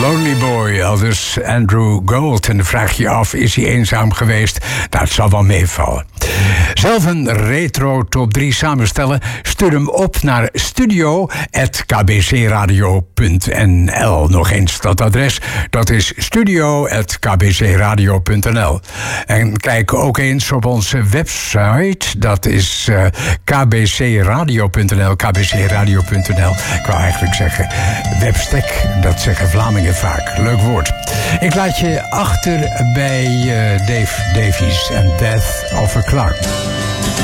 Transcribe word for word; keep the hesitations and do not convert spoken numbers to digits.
Lonely Boy, aldus Andrew Gold. En dan vraag je je af, is hij eenzaam geweest? Nou, het zal wel meevallen. Zelf een retro top drie samenstellen? Stuur hem op naar studio at k b c radio punt n l. Nog eens dat adres, dat is studio at k b c radio punt n l. En kijk ook eens op onze website, dat is uh, k b c radio punt n l, k b c radio punt n l. Ik wou eigenlijk zeggen webstek, dat zeggen Vlamingen vaak. Leuk woord. Ik laat je achter bij uh, Dave Davies en Death of a Clown.